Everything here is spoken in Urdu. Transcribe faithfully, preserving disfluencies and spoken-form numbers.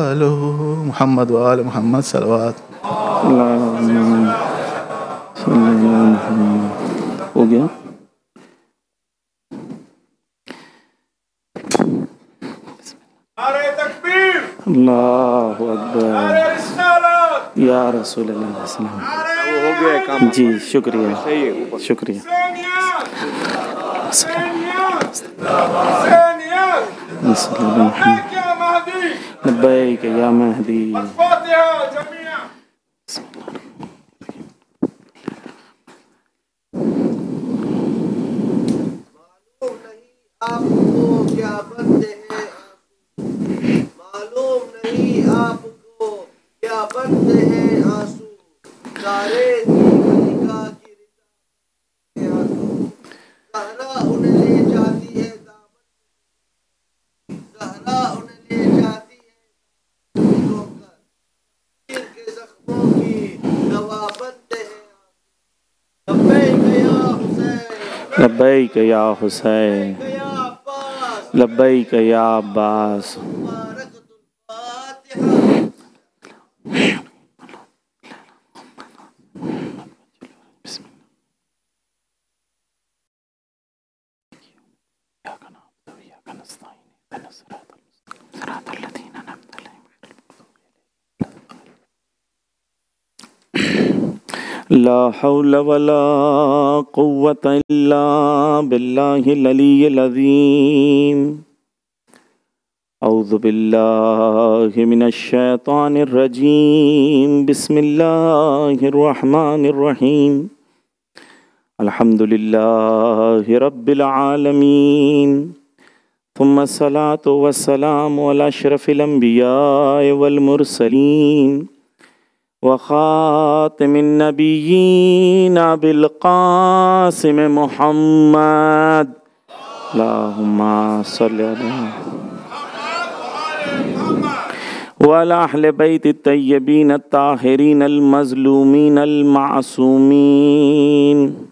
آلہ محمد وآل محمد صلوات اللہم صلی علی محمد. ہو گیا؟ نعرہ تکبیر، اللہ اکبر نعرہ رسالت، یا رسول اللہ علیہ وسلم. وہ ہو گیا کام. جی شکریہ شکریہ. حسینیت، حسینیت، حسینیت، صلی اللہ علیہ وسلم. لبیک یا مہدی، لبیک یا مہدی. الفاتحہ جميعا. آپ کو کیا بنتے ہیں آنسو، معلوم نہیں آپ کو کیا بنتے ہیں آنسو، سارے دیگر کی رضا کے آنسو، زہرا انہیں لے جاتی ہے دامن، زہرا انہیں لے جاتی ہے دامن رو کر، پیر کے زخموں کی دوا بنتے ہیں آنسو. لبیک یا حسین، لبیک یا حسین، لبیک یا عباس. لا حول ولا قوة إلا بالله العلي العظيم. أعوذ بالله من الشيطان الرجيم. بسم الله الرحمن الرحيم. الحمد لله رب العالمين، ثم الصلاة والسلام على أشرف الأنبياء والمرسلين وخاتم النبيين أبي القاسم محمد. اللهم صل على وعلى أهل بيت الطيبين الطاهرين المظلومين المعصومين.